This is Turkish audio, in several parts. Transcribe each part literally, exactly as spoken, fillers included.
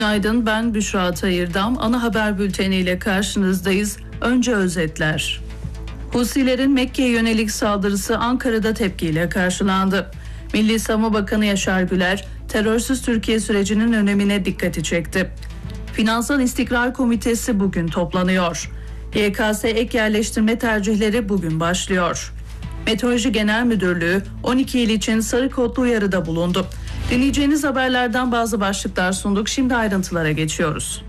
Günaydın, ben Büşra Tayırdam. Ana haber bülteniyle karşınızdayız. Önce özetler. Husilerin Mekke'ye yönelik saldırısı Ankara'da tepkiyle karşılandı. Milli Savunma Bakanı Yaşar Güler, terörsüz Türkiye sürecinin önemine dikkati çekti. Finansal İstikrar Komitesi bugün toplanıyor. Y K S ek yerleştirme tercihleri bugün başlıyor. Meteoroloji Genel Müdürlüğü on iki il için sarı kodlu uyarıda bulundu. Dinleyeceğiniz haberlerden bazı başlıklar sunduk. Şimdi ayrıntılara geçiyoruz.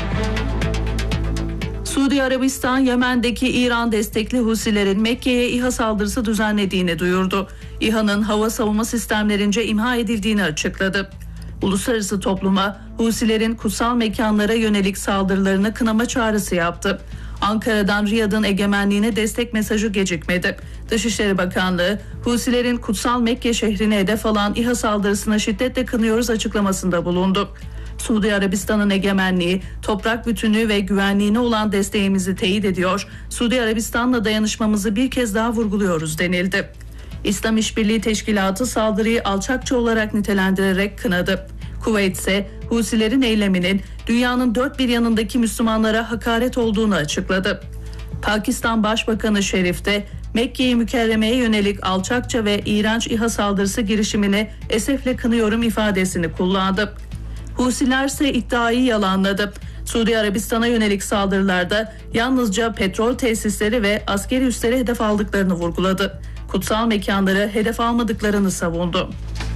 Suudi Arabistan, Yemen'deki İran destekli Husilerin Mekke'ye İHA saldırısı düzenlediğini duyurdu. İHA'nın hava savunma sistemlerince imha edildiğini açıkladı. Uluslararası topluma Husilerin kutsal mekanlara yönelik saldırılarını kınama çağrısı yaptı. Ankara'dan Riyad'ın egemenliğine destek mesajı gecikmedi. Dışişleri Bakanlığı, Husilerin kutsal Mekke şehrine hedef alan İHA saldırısına şiddetle kınıyoruz açıklamasında bulundu. Suudi Arabistan'ın egemenliği, toprak bütünlüğü ve güvenliğine olan desteğimizi teyit ediyor, Suudi Arabistan'la dayanışmamızı bir kez daha vurguluyoruz denildi. İslam İşbirliği Teşkilatı saldırıyı alçakça olarak nitelendirerek kınadı. Kuveyt ise Husilerin eyleminin dünyanın dört bir yanındaki Müslümanlara hakaret olduğunu açıkladı. Pakistan Başbakanı Şerif de Mekke-i Mükerreme'ye yönelik alçakça ve iğrenç İHA saldırısı girişimini esefle kınıyorum ifadesini kullandı. Husiler ise iddiayı yalanladı. Suudi Arabistan'a yönelik saldırılarda yalnızca petrol tesisleri ve askeri üsleri hedef aldıklarını vurguladı. Kutsal mekanları hedef almadıklarını savundu.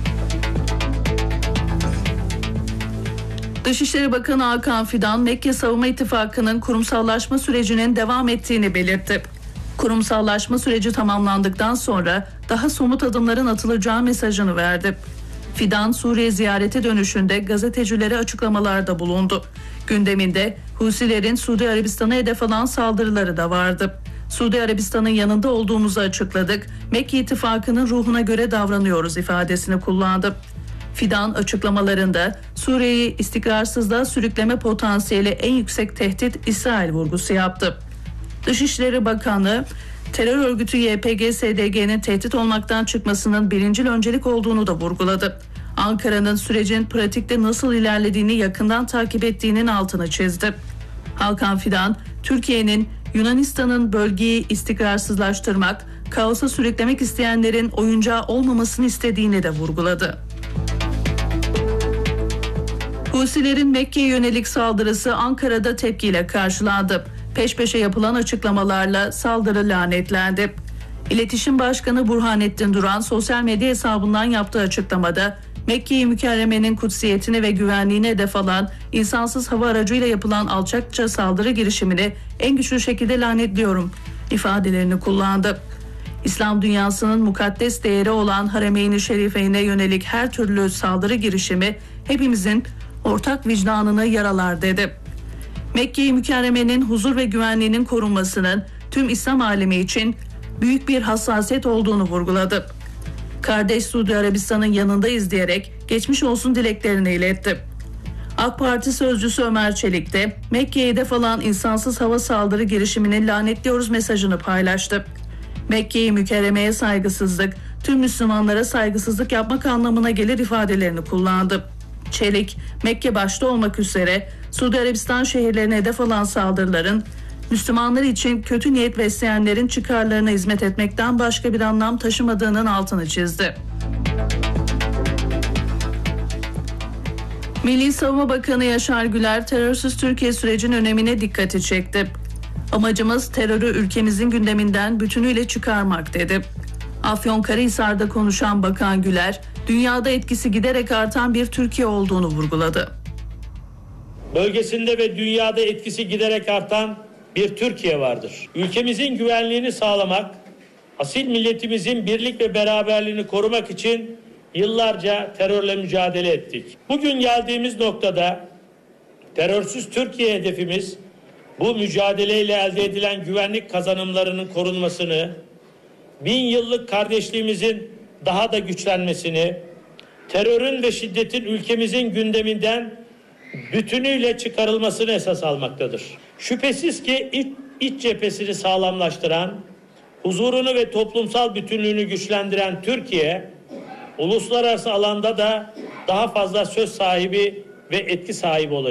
Dışişleri Bakanı Hakan Fidan, Mekke Savunma İttifakı'nın kurumsallaşma sürecinin devam ettiğini belirtti. Kurumsallaşma süreci tamamlandıktan sonra daha somut adımların atılacağı mesajını verdi. Fidan, Suriye ziyareti dönüşünde gazetecilere açıklamalarda bulundu. Gündeminde Husilerin Suudi Arabistan'a hedef alan saldırıları da vardı. Suudi Arabistan'ın yanında olduğumuzu açıkladık. Mekke İttifakı'nın ruhuna göre davranıyoruz ifadesini kullandı. Fidan açıklamalarında Suriye'yi istikrarsızlığa sürükleme potansiyeli en yüksek tehdit İsrail vurgusu yaptı. Dışişleri Bakanlığı, terör örgütü Y P G S D G'nin tehdit olmaktan çıkmasının birincil öncelik olduğunu da vurguladı. Ankara'nın sürecin pratikte nasıl ilerlediğini yakından takip ettiğinin altını çizdi. Hakan Fidan, Türkiye'nin Yunanistan'ın bölgeyi istikrarsızlaştırmak, kaosa sürüklemek isteyenlerin oyuncağı olmamasını istediğini de vurguladı. Husilerin Mekke'ye yönelik saldırısı Ankara'da tepkiyle karşılandı. Peş peşe yapılan açıklamalarla saldırı lanetlendi. İletişim Başkanı Burhanettin Duran sosyal medya hesabından yaptığı açıklamada Mekke-i Mükerreme'nin kutsiyetine ve güvenliğine hedef alan insansız hava aracıyla yapılan alçakça saldırı girişimini en güçlü şekilde lanetliyorum ifadelerini kullandı. İslam dünyasının mukaddes değeri olan Haremeyn-i Şerifeyn'e yönelik her türlü saldırı girişimi hepimizin ortak vicdanını yaralar dedi. Mekke-i Mükerreme'nin huzur ve güvenliğinin korunmasının tüm İslam alemi için büyük bir hassasiyet olduğunu vurguladı. Kardeş Suudi Arabistan'ın yanındayız diyerek geçmiş olsun dileklerini iletti. AK Parti sözcüsü Ömer Çelik de Mekke'ye hedef alan insansız hava saldırı girişimini lanetliyoruz mesajını paylaştı. Mekke-i Mükerreme'ye saygısızlık, tüm Müslümanlara saygısızlık yapmak anlamına gelir ifadelerini kullandı. Çelik, Mekke başta olmak üzere Suudi Arabistan şehirlerine hedef alan saldırıların Müslümanlar için kötü niyet besleyenlerin çıkarlarına hizmet etmekten başka bir anlam taşımadığının altını çizdi. Milli Savunma Bakanı Yaşar Güler, terörsüz Türkiye sürecinin önemine dikkati çekti. Amacımız terörü ülkemizin gündeminden bütünüyle çıkarmak dedi. Afyonkarahisar'da konuşan Bakan Güler, dünyada etkisi giderek artan bir Türkiye olduğunu vurguladı. Bölgesinde ve dünyada etkisi giderek artan bir Türkiye vardır. Ülkemizin güvenliğini sağlamak, asil milletimizin birlik ve beraberliğini korumak için yıllarca terörle mücadele ettik. Bugün geldiğimiz noktada terörsüz Türkiye hedefimiz bu mücadeleyle elde edilen güvenlik kazanımlarının korunmasını, bin yıllık kardeşliğimizin daha da güçlenmesini, terörün ve şiddetin ülkemizin gündeminden bütünüyle çıkarılmasını esas almaktadır. Şüphesiz ki iç, iç cephesini sağlamlaştıran, huzurunu ve toplumsal bütünlüğünü güçlendiren Türkiye, uluslararası alanda da daha fazla söz sahibi ve etki sahibi olacak.